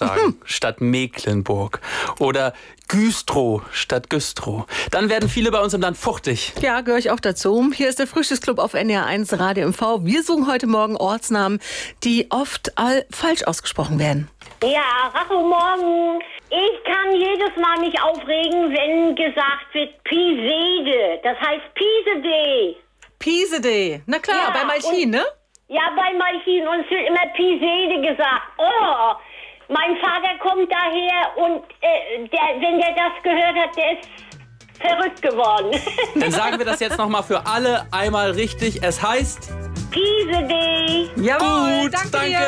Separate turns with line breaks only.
sagen, statt Mecklenburg. Oder Güstrow statt Güstrow. Dann werden viele bei uns im Land fuchtig.
Ja, gehöre ich auch dazu. Hier ist der Frühstücksclub auf NDR1 Radio MV. Wir suchen heute Morgen Ortsnamen, die oft falsch ausgesprochen werden.
Ja, Racho, morgen. Ich kann jedes Mal mich aufregen, wenn gesagt wird Pisede. Das heißt Piesede.
Piesede. Na klar, ja, bei Malchin, ne?
Ja, bei Malchin. Und es wird immer Pisede gesagt. Oh, mein Vater kommt daher und wenn der das gehört hat, der ist verrückt geworden.
Dann sagen wir das jetzt nochmal für alle einmal richtig. Es heißt
Piesede.
Jawohl,
gut, danke.
Dir.